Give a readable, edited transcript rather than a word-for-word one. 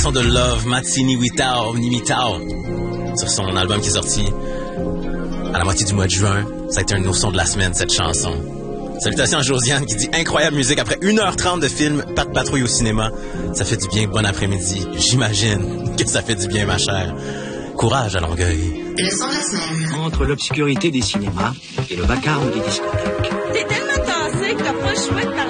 Son de Love, Matsini Witao, Nimitao, sur son album qui est sorti à la moitié du mois de juin. Ça a été un de nos sons de la semaine, cette chanson. Salutations à Josiane qui dit « Incroyable musique après 1h30 de film, pas de patrouille au cinéma. Ça fait du bien, bon après-midi. J'imagine que ça fait du bien, ma chère. Courage à Longueuil. » Le son de la semaine. Entre l'obscurité des cinémas et le vacarme des discothèques. T'es tellement tassé que t'as pas le choix de parler.